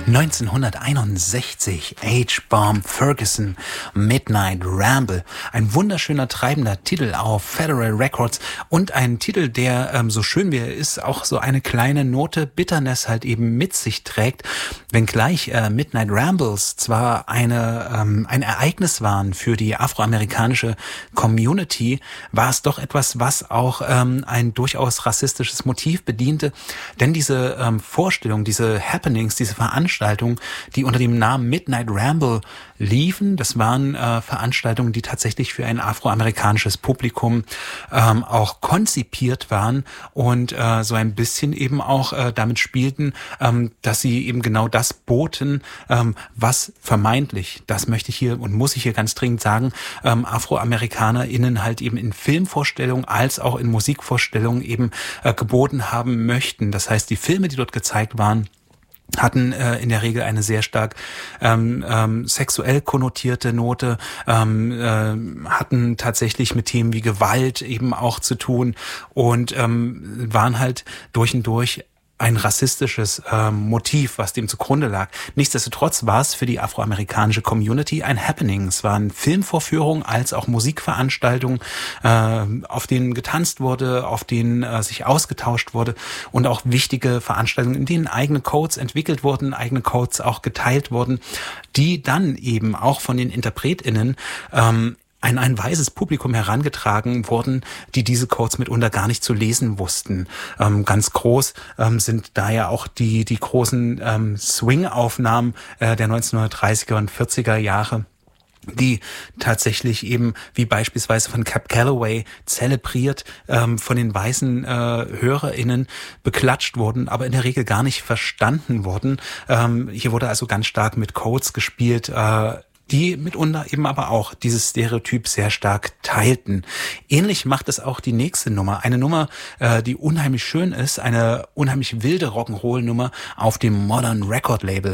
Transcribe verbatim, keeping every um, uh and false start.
neunzehnhunderteinundsechzig, H-Bomb Ferguson, Midnight Ramble. Ein wunderschöner, treibender Titel auf Federal Records und ein Titel, der, ähm, so schön wie er ist, auch so eine kleine Note Bitterness halt eben mit sich trägt. Wenngleich äh, Midnight Rambles zwar eine ähm, ein Ereignis waren für die afroamerikanische Community, war es doch etwas, was auch ähm, ein durchaus rassistisches Motiv bediente. Denn diese ähm, Vorstellung, diese Happenings, diese Veranstaltungen, die unter dem Namen Midnight Ramble liefen. Das waren äh, Veranstaltungen, die tatsächlich für ein afroamerikanisches Publikum ähm, auch konzipiert waren und äh, so ein bisschen eben auch äh, damit spielten, ähm, dass sie eben genau das boten, ähm, was vermeintlich, das möchte ich hier und muss ich hier ganz dringend sagen, ähm, AfroamerikanerInnen halt eben in Filmvorstellungen als auch in Musikvorstellungen eben äh, geboten haben möchten. Das heißt, die Filme, die dort gezeigt waren, hatten äh, in der Regel eine sehr stark ähm, ähm, sexuell konnotierte Note, ähm, äh, hatten tatsächlich mit Themen wie Gewalt eben auch zu tun und ähm, waren halt durch und durch ein rassistisches ähm, Motiv, was dem zugrunde lag. Nichtsdestotrotz war es für die afroamerikanische Community ein Happening. Es waren Filmvorführungen als auch Musikveranstaltungen, äh, auf denen getanzt wurde, auf denen äh, sich ausgetauscht wurde und auch wichtige Veranstaltungen, in denen eigene Codes entwickelt wurden, eigene Codes auch geteilt wurden, die dann eben auch von den InterpretInnen ähm, an ein weißes Publikum herangetragen wurden, die diese Codes mitunter gar nicht zu lesen wussten. Ähm, ganz groß ähm, sind da ja auch die die großen ähm, Swing-Aufnahmen äh, der neunzehnhundertdreißiger und vierziger Jahre, die tatsächlich eben, wie beispielsweise von Cab Calloway zelebriert, ähm, von den weißen äh, HörerInnen beklatscht wurden, aber in der Regel gar nicht verstanden wurden. Ähm, hier wurde also ganz stark mit Codes gespielt, äh, die mitunter eben aber auch dieses Stereotyp sehr stark teilten. Ähnlich macht es auch die nächste Nummer. Eine Nummer, äh, die unheimlich schön ist, eine unheimlich wilde Rock'n'Roll-Nummer auf dem Modern Record Label.